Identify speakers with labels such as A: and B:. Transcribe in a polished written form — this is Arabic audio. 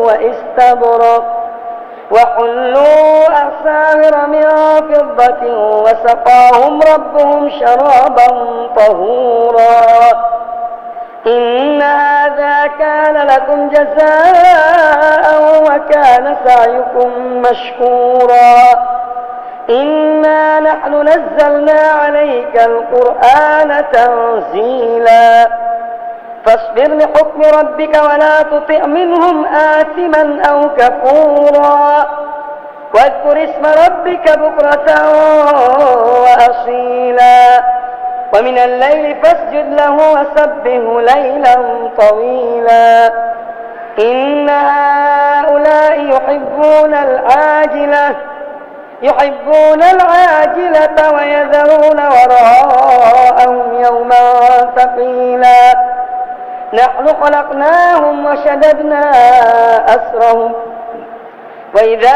A: واستبرق وحلوا أساور من فضة وسقاهم ربهم شرابا طهورا إن هذا كان لكم جزاء وكان سعيكم مشكورا إنا نحن نزلنا عليك القرآن تنزيلا فاصبر لحكم ربك ولا تطع منهم آثما أو كفورا واذكر اسم ربك بكرة وأصيلا ومن الليل فاسجد له وسبه ليلا طويلا إن هؤلاء يحبون العاجلة ويذرون وراءهم يوما ثقيلا نحن خلقناهم وشددنا أسرهم وإذا